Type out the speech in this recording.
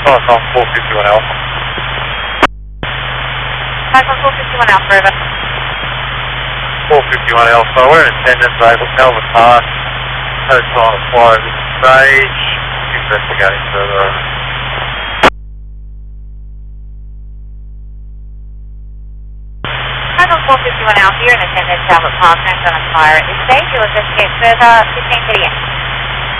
Oh, it's on 451 Alpha. That's on 451 Alpha, over. 451 Alpha, we're in attendance, Melbourne Park. Post on flight at this stage. Investigating further over. That's on 451 Alpha, you're in attendance, Albert Park, no on fire at this stage. You'll investigate further, 1538.